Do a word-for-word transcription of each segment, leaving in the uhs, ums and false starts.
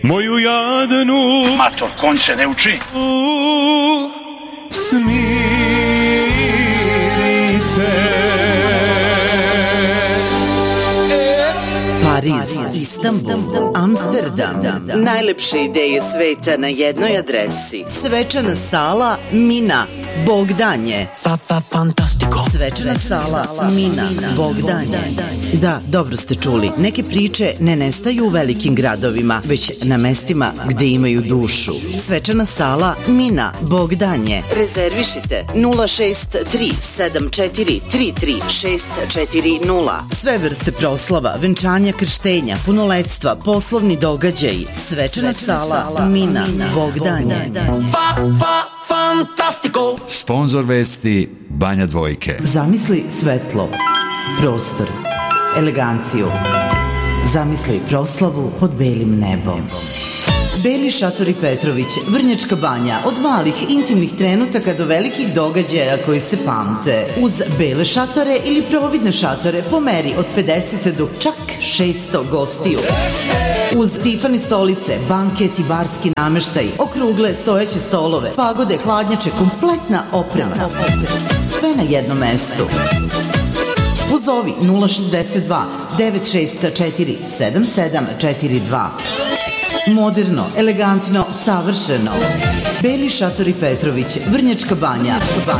moju jadnu mator, konj se ne uči. Smirite. Pariz, Istanbul, Amsterdam, najlepše ideje sveta na jednoj adresi. Svečana sala Mina, Bogdanje. Svečana sala Mina, Bogdanje. Da, dobro ste čuli. Neke priče ne nestaju u velikim gradovima, već na mestima gde imaju dušu. Svečana sala Mina, Bogdanje. Rezervišite nula šest tri sedam četiri tri tri šest četiri nula. Sve vrste proslava, venčanja, krštenja, punoletstva, poslovni događaj. Svečana sala Mina, Bogdanje. Fantastico. Sponzor vesti Banja Dvojke. Zamisli svetlo, prostor, eleganciju. Zamisli proslavu pod belim nebom. Beli šatori Petrović, Vrnjačka Banja, od malih intimnih trenutaka do velikih događaja koji se pamte. Uz bele šatore ili providne šatore po meri od pedeset do čak šesto gostiju. Uz Tiffany stolice, banket i barski nameštaj, okrugle stojeće stolove, pagode, hladnjače, kompletna oprema. Sve na jednom mestu. Pozovi nula šezdeset dva devet šest četiri sedam sedam četiri dva. Moderno, elegantno, savršeno. Beli šatori Petrović, Vrnjačka Banja.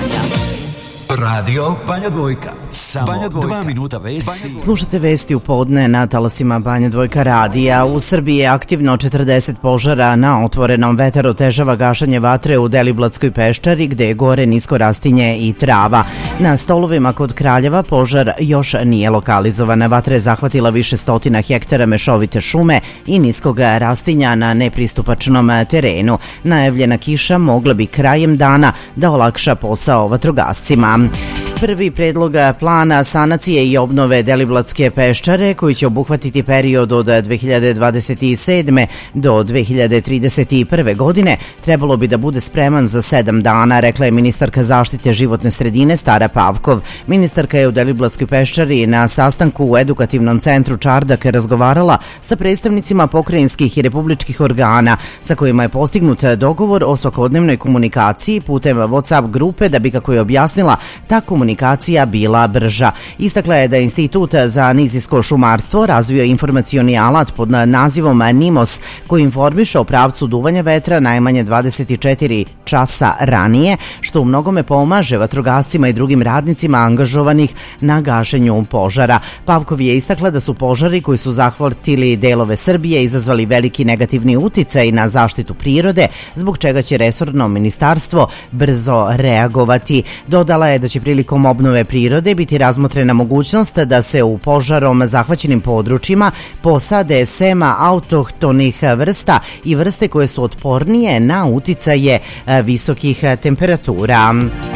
Radio Banja Dvojka. Samo Banja Dvojka. Dva minuta vesti. Slušate vesti u podne na talasima Banja Dvojka radija. U Srbiji je aktivno četrdeset požara na otvorenom. Vetar otežava gašanje vatre u Deliblatskoj peščari gde je gore nisko rastinje i trava. Na Stolovima kod Kraljeva požar još nije lokalizovan. Vatra je zahvatila više stotina hektara mešovite šume i niskog rastinja na nepristupačnom terenu. Najavljena kiša mogla bi krajem dana da olakša posao vatrogascima. Prvi predlog plana sanacije i obnove Deliblatske peščare, koji će obuhvatiti period od dve hiljade dvadeset sedme do dve hiljade trideset prve. godine, trebalo bi da bude spreman za sedam dana, rekla je ministarka zaštite životne sredine Stara Pavkov. Ministarka je u Deliblatskoj peščari na sastanku u edukativnom centru Čardak razgovarala sa predstavnicima pokrajinskih i republičkih organa, sa kojima je postignut dogovor o svakodnevnoj komunikaciji putem WhatsApp grupe, da bi, kako je objasnila, ta komunikacija bila brža. Istakla je da je Institut za nizijsko šumarstvo razvio informacioni alat pod nazivom NIMOS, koji informiše o pravcu duvanja vetra najmanje dvadeset četiri časa ranije, što u mnogome pomaže vatrogascima i drugim radnicima angažovanih na gašenju požara. Pavkov je istakla da su požari koji su zahvatili delove Srbije izazvali veliki negativni uticaj na zaštitu prirode, zbog čega će resorno ministarstvo brzo reagovati. Dodala je da će prilikom obnove prirode biti razmotrena mogućnost da se u požarom zahvaćenim područjima posade sema autohtonih vrsta i vrste koje su otpornije na uticaje visokih temperatura.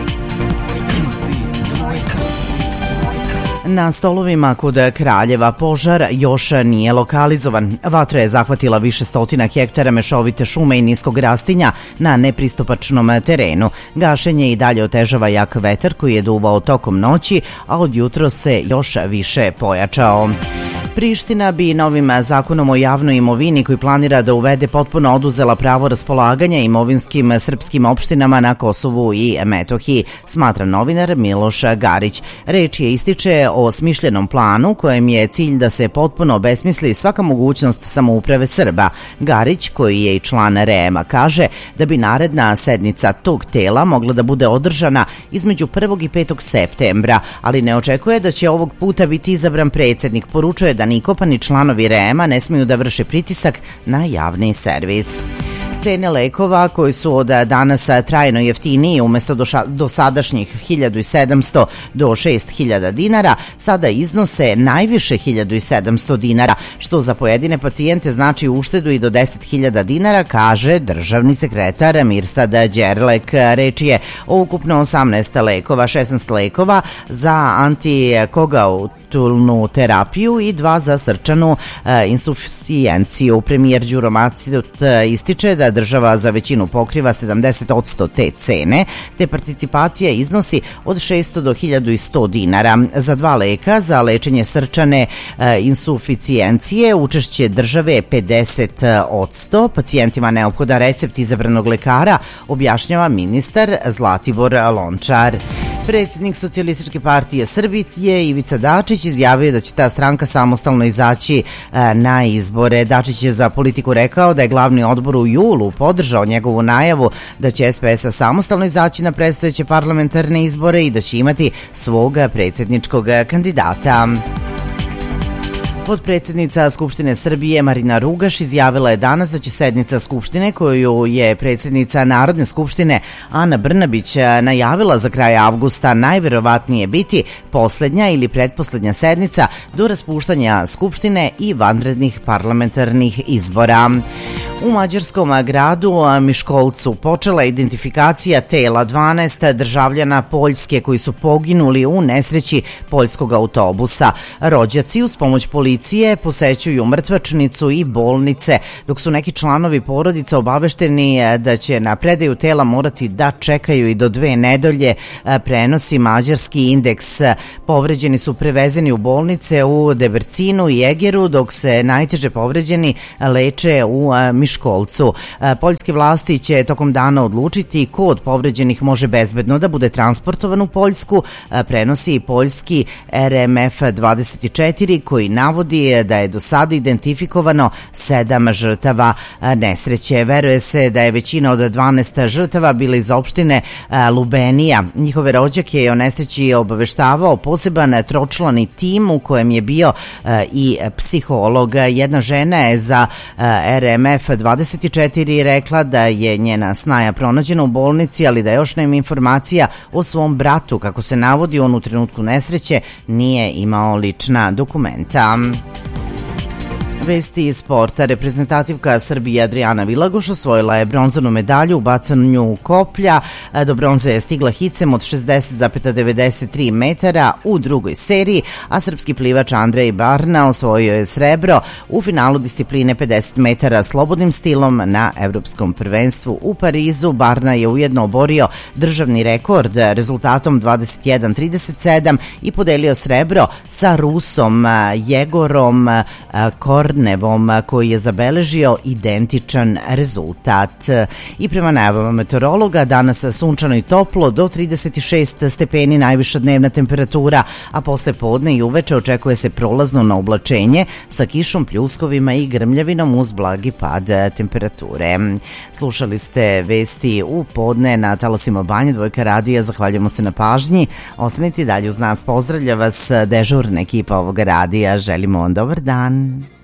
Na Stolovima kod Kraljeva požar još nije lokalizovan. Vatra je zahvatila više stotina hektara mešovite šume i niskog rastinja na nepristupačnom terenu. Gašenje i dalje otežava jak vetar koji je duvao tokom noći, a od jutro se još više pojačao. Priština bi novim zakonom o javnoj imovini, koji planira da uvede, potpuno oduzela pravo raspolaganja imovinskim srpskim opštinama na Kosovu i Metohiji, smatra novinar Miloš Garić. Reč je ističe o smišljenom planu kojem je cilj da se potpuno obesmisli svaka mogućnost samouprave Srba. Garić, koji je i član R E M-a, kaže da bi naredna sednica tog tela mogla da bude održana između prvog i petog septembra, ali ne očekuje da će ovog puta biti izabran predsjednik. Poručuje da niko pa ni članovi R E M-a ne smiju da vrše pritisak na javni servis. Cene lekova, koji su od danas trajno jeftiniji, umesto dosadašnjih hiljadu sedamsto do šest hiljada dinara, sada iznose najviše hiljadu sedamsto dinara, što za pojedine pacijente znači uštedu i do deset hiljada dinara, kaže državni sekretar Mirsad Đerlek. Reč je o ukupno osamnaest lekova, šesnaest lekova za antikogaut intraventilnu terapiju i dva za srčanu e, insuficijenciju. Premijer Đuro Maciot ističe da država za većinu pokriva sedamdeset posto te cene, te participacija iznosi od šesto do hiljadu sto dinara. Za dva leka za lečenje srčane e, insuficijencije učešće države je pedeset posto. Pacijentima neophodan recept izabranog lekara, objašnjava ministar Zlatibor Lončar. Predsjednik Socijalističke partije Srbije Ivica Dačić izjavio da će ta stranka samostalno izaći e, na izbore. Dačić je za Politiku rekao da je glavni odbor u julu podržao njegovu najavu da će S P S samostalno izaći na predstojeće parlamentarne izbore i da će imati svog predsjedničkog kandidata. Potpredsjednica Skupštine Srbije Marina Rugaš izjavila je danas da će sednica Skupštine, koju je predsjednica Narodne skupštine Ana Brnabić najavila za kraj avgusta, najverovatnije biti poslednja ili pretposlednja sednica do raspuštanja Skupštine i vanrednih parlamentarnih izbora. U mađarskom gradu Miškolcu počela je identifikacija tela dvanaest državljana Poljske koji su poginuli u nesreći poljskog autobusa. Rođaci uz pomoć policije posećuju mrtvačnicu i bolnice, dok su neki članovi porodica obavešteni da će na predaju tela morati da čekaju i do dve nedelje, prenosi mađarski Indeks. Povređeni su prevezeni u bolnice u Debrecinu i Egeru, dok se najteže povređeni leče u Miškolcu. Poljske vlasti će tokom dana odlučiti ko od povređenih može bezbedno da bude transportovan u Poljsku, prenosi poljski R M F dvadeset četiri, koji navodi da je do sada identifikovano sedam žrtava nesreće. Veruje se da je većina od dvanaest žrtava bila iz opštine Lubenija. Njihove rođake je o nesreći obaveštavao poseban tročlani tim u kojem je bio i psiholog. Jedna žena je za R M F dvadeset četiri rekla da je njena snaja pronađena u bolnici, ali da još nema informacija o svom bratu. Kako se navodi, on u trenutku nesreće nije imao lična dokumenta. Vesti iz sporta. Reprezentativka Srbije Adriana Vilagoš osvojila je bronzanu medalju u bacanju koplja. Do bronze je stigla hicem od šezdeset zarez devedeset tri metara u drugoj seriji, a srpski plivač Andrej Barna osvojio je srebro u finalu discipline pedeset metara slobodnim stilom na Evropskom prvenstvu u Parizu. Barna je ujedno oborio državni rekord rezultatom dvadeset jedan trideset sedam i podelio srebro sa Rusom Jegorom Kornevom, koji je zabeležio identičan rezultat. I prema najavama meteorologa, danas sunčano i toplo do trideset šest stepeni najviša dnevna temperatura, a posle podne i uveče očekuje se prolazno na oblačenje sa kišom, pljuskovima i grmljavinom uz blagi pad temperature. Slušali ste vesti u podne na talasima Banja Dvojka radija. Zahvaljujemo se na pažnji. Ostanite dalje uz nas. Pozdravlja vas dežurna ekipa ovoga radija. Želimo vam dobar dan.